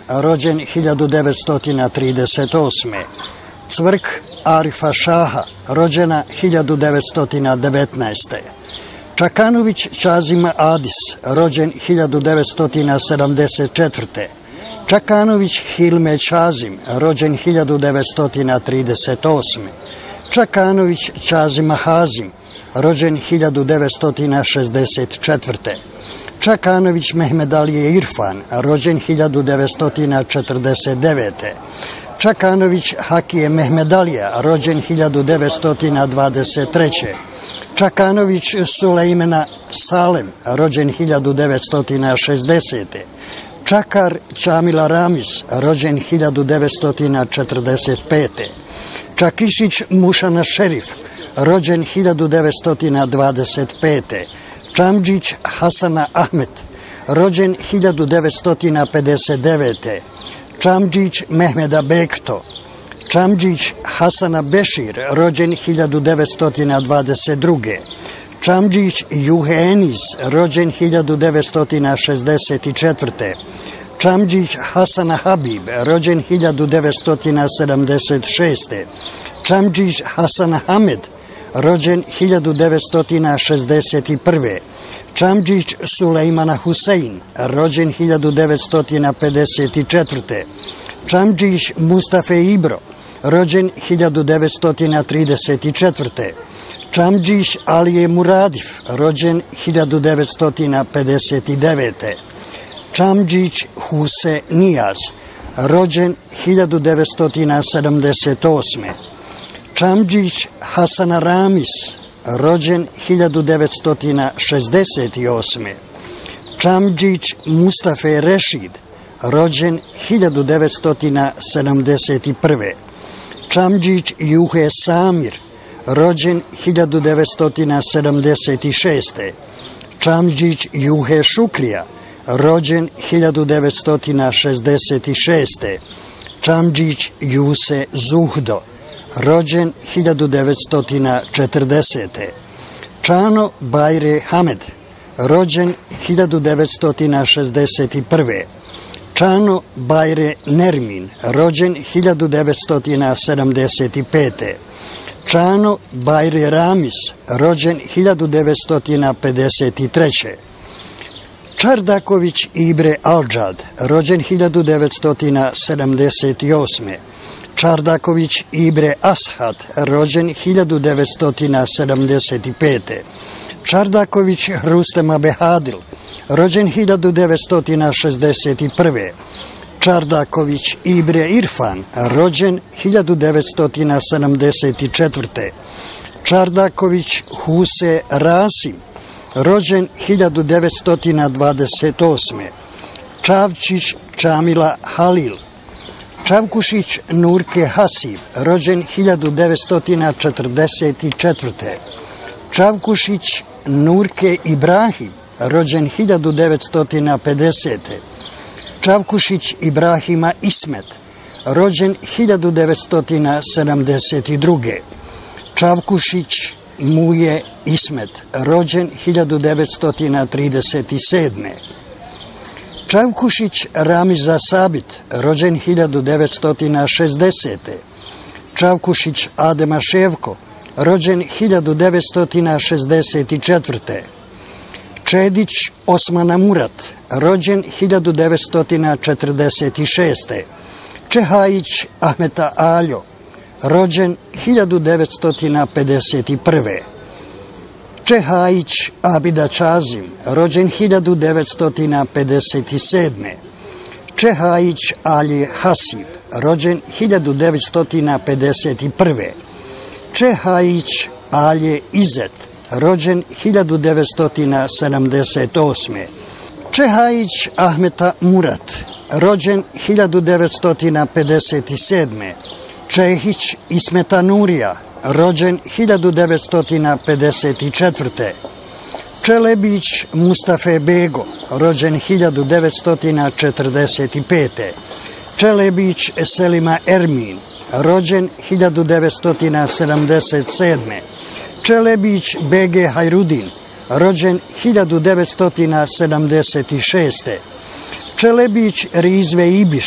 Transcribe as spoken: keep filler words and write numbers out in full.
rođen hiljadu devetsto trideset osme. Cvrk Arifa Šaha, rođena hiljadu devetsto devetnaeste. Čakanović Čazima Adis, rođen hiljadu devetsto sedamdeset četvrte. Čakanović Hilme Čazim, rođen hiljadu devetsto trideset osme. Čakanović Čazima Hazim, rođen hiljadu devetsto šezdeset četvrte. Čakanović Mehmed Alije Irfan, rođen hiljadu devetsto četrdeset devete. Čakanović Hakije Mehmed Alija, rođen hiljadu devetsto dvadeset treće. Čakanović Sulejmana Salem, rođen hiljadu devetsto šezdesete. Čakar Čamila Ramiz, rođen hiljadu devetsto četrdeset pete. Čakišić Mušana Šerif, rođen hiljadu devetsto dvadeset pete. Čamđić Hasana Ahmet, rođen hiljadu devetsto pedeset devete. Čamđić Mehmeda Bekto. Čamđić Hasana Bešir, rođen hiljadu devetsto dvadeset druge. Čamđić Juhe Enis, rođen hiljadu devetsto šezdeset četvrte. Čamđić Hasana Habib, rođen hiljadu devetsto sedamdeset šeste. Čamđić Hasana Hamed, rođen hiljadu devetsto šezdeset prve. Čamđić Sulejmana Husein, rođen hiljadu devetsto pedeset četvrte. Čamđić Mustafe Ibro, rođen hiljadu devetsto trideset četvrte. Čamđić Alije Muradif, rođen hiljadu devetsto pedeset devete. Čamđić Huse Nijaz, rođen hiljadu devetsto sedamdeset osme. Čamđić Hasana Ramiz, rođen hiljadu devetsto šezdeset osme. Čamđić Mustafe Rešid, rođen hiljadu devetsto sedamdeset prve. Čamđić Juhe Samir, rođen hiljadu devetsto sedamdeset šeste. Čamđić Juhe Šukrija, rođen hiljadu devetsto šezdeset šeste. Čamđić Juse Zuhdo, rođen hiljadu devetsto četrdesete. Čano Bajre Hamed, rođen hiljadu devetsto šezdeset prve. Čano Bajre Nermin, rođen hiljadu devetsto sedamdeset pete. Čano Bajre Ramiz, rođen hiljadu devetsto pedeset treće. Čardaković Ibre Alđad, rođen hiljadu devetsto sedamdeset osme. Čardaković Ibre Ashat, rođen hiljadu devetsto sedamdeset pete. Čardaković Rustema Behadil, rođen hiljadu devetsto šezdeset prve. Čardaković Ibre Irfan, rođen hiljadu devetsto sedamdeset četvrte. Čardaković Huse Rasim, rođen hiljadu devetsto dvadeset osme. Čavčić Čamila Halil. Čavkušić Nurke Hasib, rođen hiljadu devetsto četrdeset četvrte. Čavkušić Nurke Ibrahim, rođen hiljadu devetsto pedesete. Čavkušić Ibrahima Ismet, rođen hiljadu devetsto sedamdeset druge. Čavkušić Muje Ismet, rođen hiljadu devetsto trideset sedme. Čavkušić Ramiza Sabit, rođen hiljadu devetsto šezdesete. Čavkušić Adema Ševko, rođen hiljadu devetsto šezdeset četvrte. Čedić Osmana Murat, rođen hiljadu devetsto četrdeset šeste. Čehajić Ahmeta Aljo, rođen hiljadu devetsto pedeset prve. Čehajić Abida Čazim, rođen hiljadu devetsto pedeset sedme. Čehajić Alije Hasib, rođen hiljadu devetsto pedeset prve. Čehajić Alije Izet, rođen hiljadu devetsto sedamdeset osme. Čehajić Ahmeta Murat, rođen hiljadu devetsto pedeset sedme. Čehić Ismeta Nurija, rođen hiljadu devetsto pedeset četvrte. Čelebić Mustafe Bego, rođen hiljadu devetsto četrdeset pete. Čelebić Selima Ermin, rođen hiljadu devetsto sedamdeset sedme. Čelebić B G Hajrudin, rođen hiljadu devetsto sedamdeset šeste. Čelebić Rizve Ibiš,